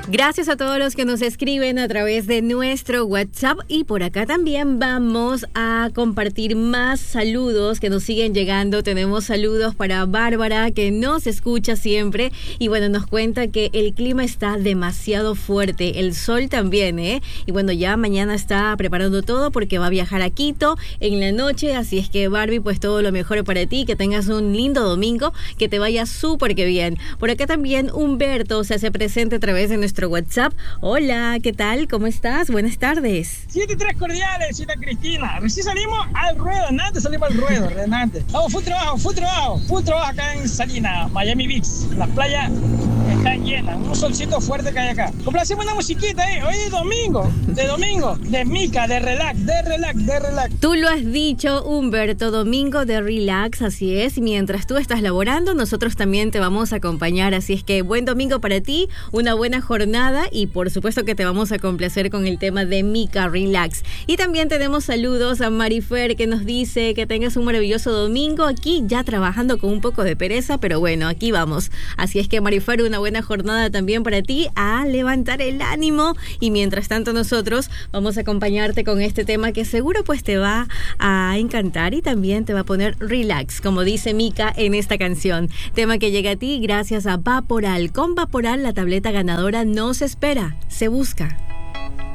Gracias a todos los que nos escriben a través de nuestro WhatsApp, y por acá también vamos a compartir más saludos que nos siguen llegando. Tenemos saludos para Bárbara, que nos escucha siempre y bueno, nos cuenta que el clima está demasiado fuerte, el sol también, y bueno, ya mañana está preparando todo porque va a viajar a Quito en la noche, así es que Barbie, pues todo lo mejor para ti, que tengas un lindo domingo, que te vaya súper que bien. Por acá también Humberto se hace presente a través de nuestro WhatsApp. Hola, ¿qué tal? ¿Cómo estás? Buenas tardes. 7-3 cordiales, cita Cristina. Recién salimos al ruedo, antes salimos al ruedo, antes. Vamos, full trabajo acá en Salinas, Miami Beach. Las playas están llenas, un solcito fuerte que hay acá. Complacemos una musiquita, hoy es domingo, de Mica, de relax. Tú lo has dicho, Humberto, domingo de relax, así es. Mientras tú estás laborando, nosotros también te vamos a acompañar, así es que buen domingo para ti, una buena jornada y por supuesto que te vamos a complacer con el tema de Mica Relax. Y también tenemos saludos a Marifer, que nos dice que tengas un maravilloso domingo, aquí ya trabajando con un poco de pereza, pero bueno, aquí vamos. Así es que Marifer, una buena jornada también para ti, a levantar el ánimo, y mientras tanto nosotros vamos a acompañarte con este tema que seguro pues te va a encantar y también te va a poner relax, como dice Mica en esta canción. Tema que llega a ti gracias a Vaporal. Con Vaporal, la tableta ganadora no se espera, se busca.